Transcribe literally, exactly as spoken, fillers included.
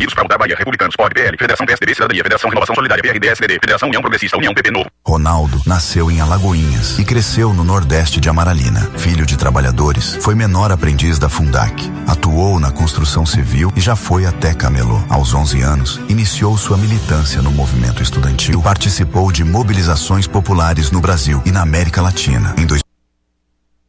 Unidos para mudar a Bahia. Republicanos, P O D, P L, Federação P S D B, Cidadania, Federação Renovação Solidária, P R D, S D D, Federação União Progressista, União P P Novo. Ronaldo nasceu em Alagoinhas e cresceu no nordeste de Amaralina. Filho de trabalhadores, foi menor aprendiz da Fundac. Atuou na construção civil e já foi até Camelô. Aos onze anos, iniciou sua militância no movimento estudantil e participou de mobilizações populares no Brasil e na América Latina. Em dois